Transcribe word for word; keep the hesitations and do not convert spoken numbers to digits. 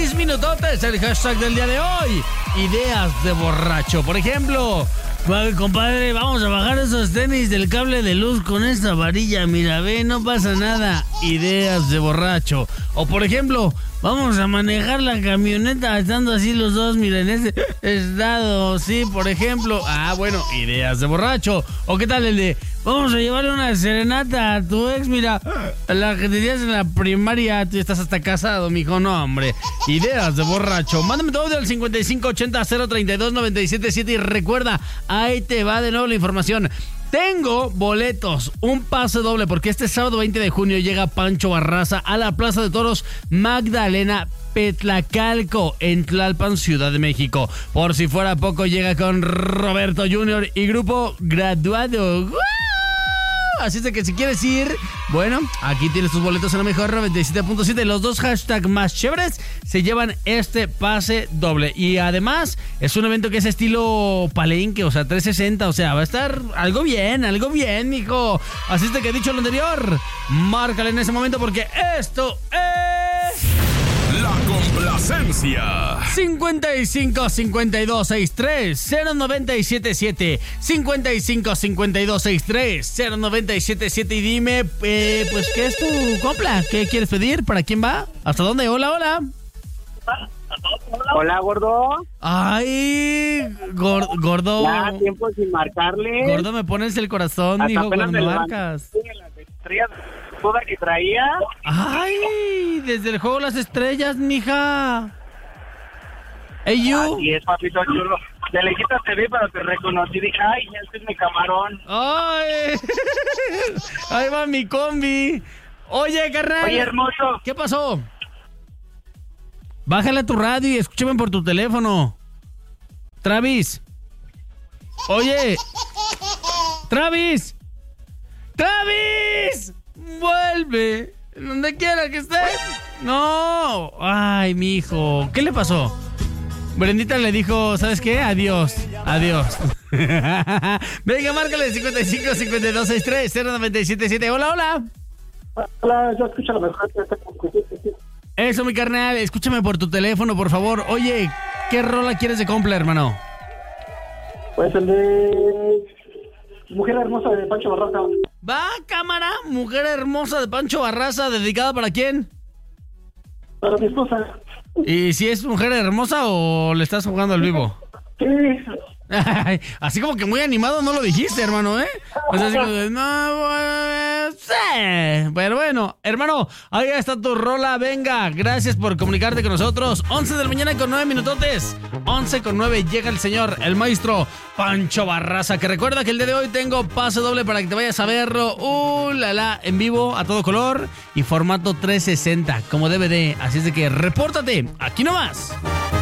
Seis minutotes, el hashtag del día de hoy. Ideas de borracho. Por ejemplo, compadre, vamos a bajar esos tenis del cable de luz con esta varilla. Mira, ve, no pasa nada. Ideas de borracho. O por ejemplo, vamos a manejar la camioneta estando así los dos, mira, en ese estado. Sí, por ejemplo. Ah, bueno, ideas de borracho. O qué tal el de, vamos a llevarle una serenata a tu ex, mira, la que tenías en la primaria. Tú estás hasta casado, mijo. No, hombre. Ideas de borracho. Mándame todo al cincuenta y cinco ochenta cero treinta y dos noventa y siete siete y recuerda, ahí te va de nuevo la información. Tengo boletos, un pase doble, porque este sábado veinte de junio llega Pancho Barraza a la Plaza de Toros Magdalena Petlacalco en Tlalpan, Ciudad de México. Por si fuera poco, llega con Roberto junior y grupo Graduado. ¡Wow! Así es de que si quieres ir, bueno, aquí tienes tus boletos en la mejor noventa y siete punto siete. Los dos hashtags más chéveres se llevan este pase doble. Y además, es un evento que es estilo palenque, o sea, trescientos sesenta. O sea, va a estar algo bien, algo bien, mijo. Así es de que, dicho lo anterior, márcale en ese momento porque esto es... La complacencia. cincuenta y cinco cincuenta y dos sesenta y tres cero noventa y siete siete. cincuenta y cinco cincuenta y dos sesenta y tres cero noventa y siete siete. Y dime, eh, pues, ¿qué es tu compla? ¿Qué quieres pedir? ¿Para quién va? ¿Hasta dónde? Hola, hola. Hola, gordo. Ay, gor- gordo. Ya, tiempo sin marcarle. Gordo, me pones el corazón, Hasta hijo, apenas cuando me marcas. levanté de las estrellas toda que traía. Ay, desde el juego de las estrellas, mija. Hey, you. Así es, papito chulo. De lejitos te vi, pero te reconocí. Dije, ay, este es mi camarón. Ay, ahí va mi combi. Oye, carnal. Oye, hermoso. ¿Qué pasó? Bájale a tu radio y escúchame por tu teléfono. Travis. Oye. Travis. Travis. Vuelve. Donde quiera que estés. No. Ay, mijo. ¿Qué le pasó? Brendita le dijo, ¿sabes qué? Adiós. Adiós. Venga, márcale cincuenta y cinco cincuenta y dos sesenta y tres cero noventa y siete siete. Hola, hola. Hola, yo escucho lo mejor. Eso, mi carnal, escúchame por tu teléfono, por favor. Oye, ¿qué rola quieres de compla, hermano? Pues el de Mujer Hermosa de Pancho Barraza. Va, cámara, Mujer Hermosa de Pancho Barraza, ¿dedicada para quién? Para mi esposa. ¿Y si es Mujer Hermosa o le estás jugando al vivo? Sí. Ay, así como que muy animado no lo dijiste, hermano, ¿eh? O sea, así como de, no, pues, sí. Pero bueno, hermano, ahí está tu rola, venga. Gracias por comunicarte con nosotros. once de la mañana con nueve minutotes. once con nueve llega el señor, el maestro Pancho Barraza, que recuerda que el día de hoy tengo pase doble para que te vayas a verlo. Uh, la, la, en vivo, a todo color y formato trescientos sesenta, como D V D. Así es de que repórtate, aquí nomás.